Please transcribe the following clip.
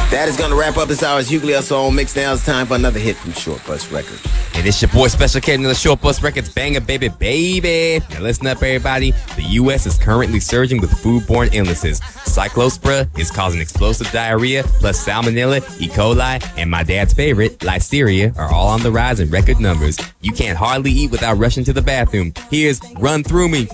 That is going to wrap up this hour's Hughley Soul Mix. Now it's time for another hit from Short Bus Records. And it's your boy Special K, the Short Bus Records banger, baby. Now listen up, everybody. The U.S. is currently surging with foodborne illnesses. Cyclospora is causing explosive diarrhea, plus salmonella, E. coli, and my dad's favorite, listeria, are all on the rise in record numbers. You can't hardly eat without rushing to the bathroom. Here's Run Through Me